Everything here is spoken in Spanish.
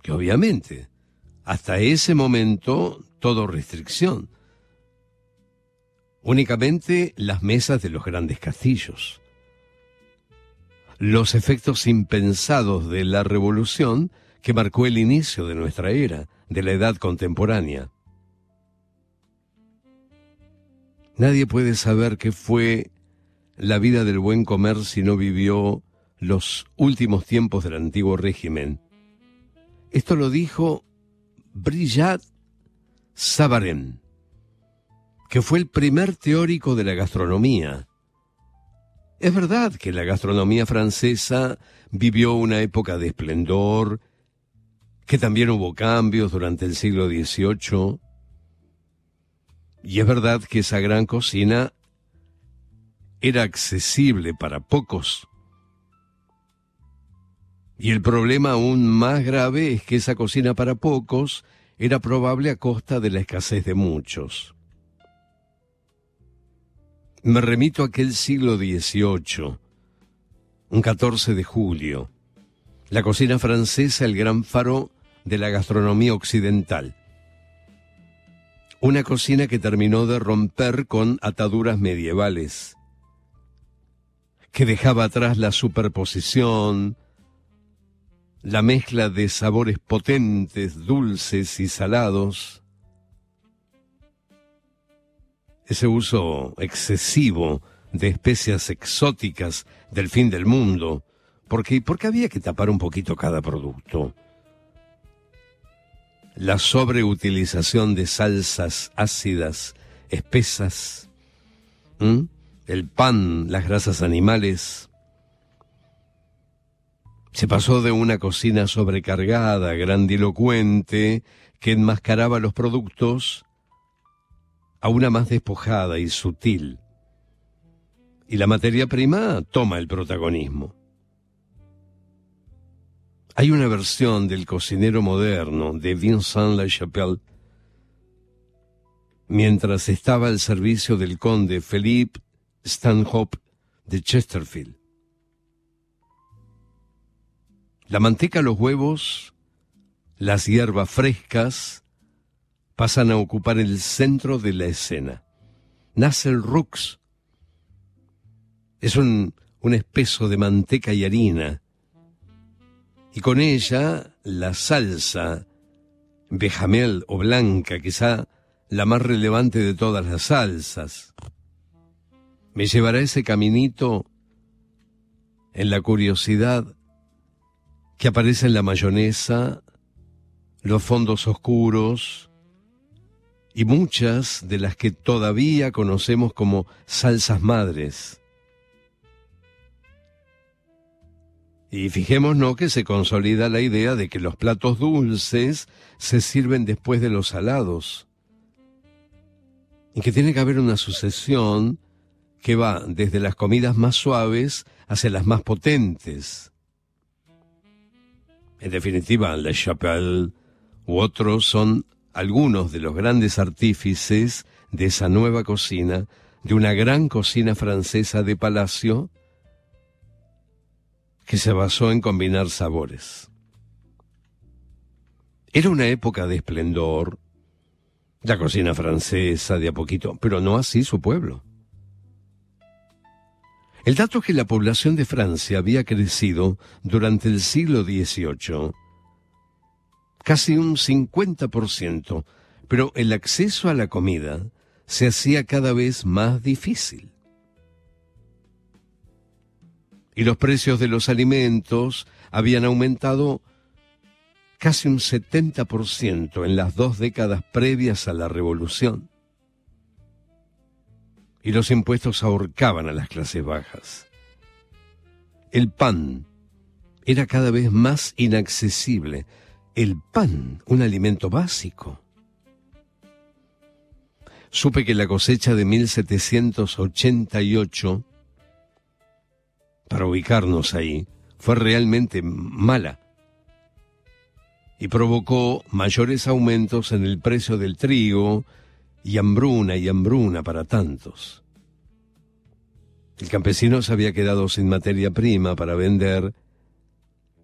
que obviamente, hasta ese momento, todo restricción. Únicamente las mesas de los grandes castillos. Los efectos impensados de la revolución que marcó el inicio de nuestra era, de la edad contemporánea. Nadie puede saber qué fue la vida del buen comer si no vivió los últimos tiempos del antiguo régimen. Esto lo dijo Brillat Savarin, que fue el primer teórico de la gastronomía. Es verdad que la gastronomía francesa vivió una época de esplendor, que también hubo cambios durante el siglo XVIII, y es verdad que esa gran cocina era accesible para pocos. Y el problema aún más grave es que esa cocina para pocos era probable a costa de la escasez de muchos. Me remito a aquel siglo XVIII, un 14 de julio, la cocina francesa, el gran faro de la gastronomía occidental. Una cocina que terminó de romper con ataduras medievales, que dejaba atrás la superposición, la mezcla de sabores potentes, dulces y salados, ese uso excesivo de especias exóticas del fin del mundo, porque había que tapar un poquito cada producto. La sobreutilización de salsas ácidas, espesas, el pan, las grasas animales. Se pasó de una cocina sobrecargada, grandilocuente, que enmascaraba los productos, a una más despojada y sutil. Y la materia prima toma el protagonismo. Hay una versión del cocinero moderno de Vincent Lachapelle, mientras estaba al servicio del conde Philippe Stanhope de Chesterfield. La manteca, los huevos, las hierbas frescas pasan a ocupar el centro de la escena. Nace el roux. Es un espeso de manteca y harina, y con ella la salsa, bechamel o blanca, quizá la más relevante de todas las salsas. Me llevará ese caminito en la curiosidad que aparece en la mayonesa, los fondos oscuros y muchas de las que todavía conocemos como salsas madres. Y fijémonos que se consolida la idea de que los platos dulces se sirven después de los salados, y que tiene que haber una sucesión que va desde las comidas más suaves hacia las más potentes. En definitiva, Le Chapelle u otros son algunos de los grandes artífices de esa nueva cocina, de una gran cocina francesa de palacio que se basó en combinar sabores. Era una época de esplendor, la cocina francesa de a poquito, pero no así su pueblo. El dato es que la población de Francia había crecido durante el siglo XVIII, casi un 50%, pero el acceso a la comida se hacía cada vez más difícil. Y los precios de los alimentos habían aumentado casi un 70% en las 2 décadas previas a la Revolución. Y los impuestos ahorcaban a las clases bajas. El pan era cada vez más inaccesible. El pan, un alimento básico. Supe que la cosecha de 1788, para ubicarnos ahí, fue realmente mala y provocó mayores aumentos en el precio del trigo y hambruna para tantos. El campesino se había quedado sin materia prima para vender